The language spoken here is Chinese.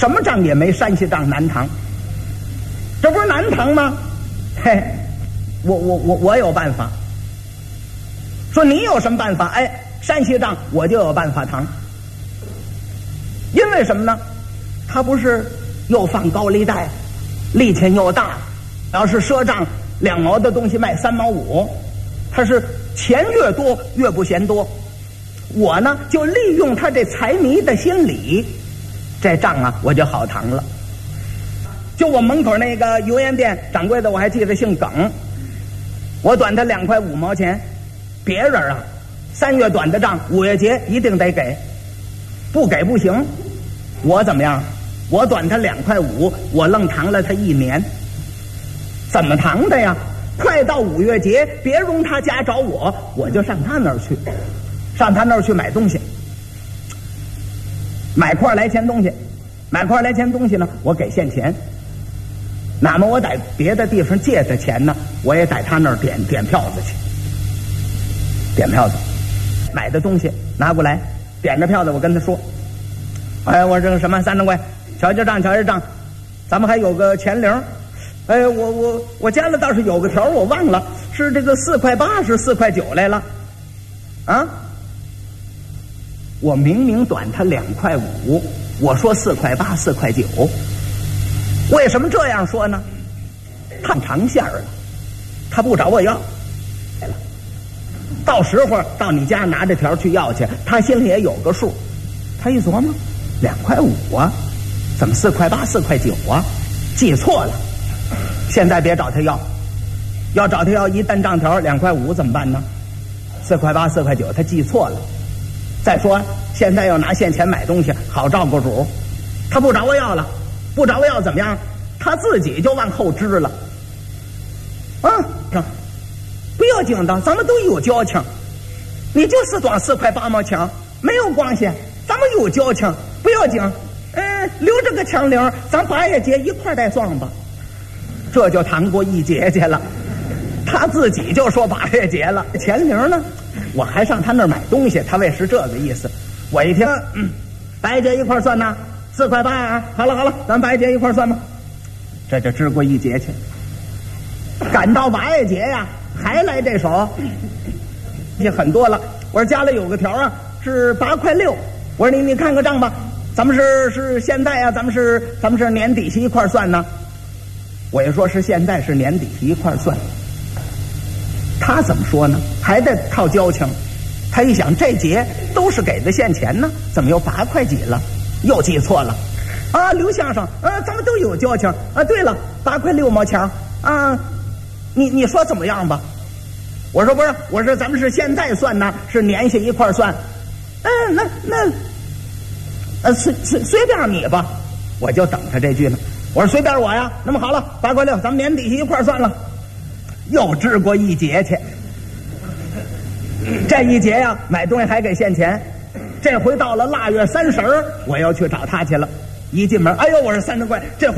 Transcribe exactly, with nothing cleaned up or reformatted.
什么账也没，山西账南唐，这不是南唐吗？嘿，我我我我有办法。说你有什么办法？哎，山西账我就有办法唐。因为什么呢？他不是又放高利贷，利钱又大，要是赊账两毛的东西卖三毛五，他是钱越多越不嫌多。我呢就利用他这财迷的心理，这账啊我就好唐了。就我门口那个油盐店掌柜的，我还记得姓耿，我短他两块五毛钱，别人啊三月短的账五月节一定得给，不给不行。我怎么样？我短他两块五，我愣唐了他一年。怎么唐的呀？快到五月节，别容他家找我，我就上他那儿去，上他那儿去买东西，买块来钱东西，买块来钱东西呢，我给现钱。那么我在别的地方借的钱呢，我也在他那儿点点票子去，点票子，买的东西拿过来，点着票子，我跟他说，哎，我这个什么三掌柜，瞧瞧账，瞧瞧账，咱们还有个钱零，哎，我我我家里倒是有个条，我忘了是这个四块八是四块九来了，啊，我明明短他两块五，我说四块八四块九。为什么这样说呢？他长线了，他不找我要，到时候到你家拿着条去要去，他心里也有个数。他一琢磨，两块五啊，怎么四块八四块九啊？记错了。现在别找他要，要找他要一单账条两块五怎么办呢？四块八四块九，他记错了。再说现在要拿现钱买东西，好照顾主。他不找我要了。不找我要怎么样？他自己就往后支了。啊，不要紧的，咱们都有交情。你就是短四块八毛钱，没有关系，咱们有交情，不要紧。嗯，留着个钱零，咱八月节一块再算吧。这就谈过一节去了。他自己就说八月节了，钱零呢，我还上他那儿买东西，他为是这个意思。我一听，嗯，八月节一块算呢。四块八啊！好了好了，咱八月节一块算吧。这就支过一节去。赶到八月节呀，还来这手，也很多了。我说家里有个条啊，是八块六。我说你你看个账吧，咱们是是现在啊，咱们是咱们是年底一块算呢。我也说是现在是年底一块算。他怎么说呢？还得靠交情。他一想，这节都是给的现钱呢，怎么又八块几了？又记错了，啊，刘先生，啊，咱们都有交情啊。对了，八块六毛钱啊，你你说怎么样吧？我说不是，我说咱们是现在算呢，是年下一块算。嗯，那那，呃，随随随便你吧，我就等他这句呢。我说随便我呀。那么好了，八块六，咱们年底一块算了。又支过一节去，这一节呀，买东西还给现钱。这回到了腊月三十，我要去找他去了。一进门，哎呦，我说三掌柜，这回